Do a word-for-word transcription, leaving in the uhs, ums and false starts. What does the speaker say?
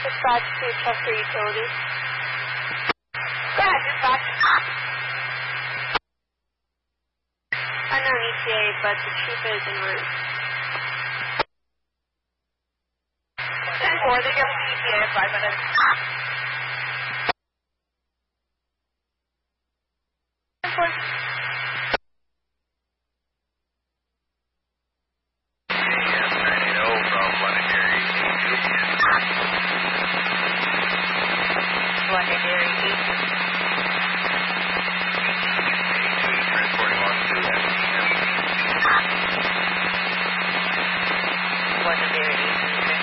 Dispatch to Chester Utilities. Go ahead, dispatch. Unknown E T A, but the chief is en route. ten four, they give us the E T A in five minutes. ten four. Londonderry eight.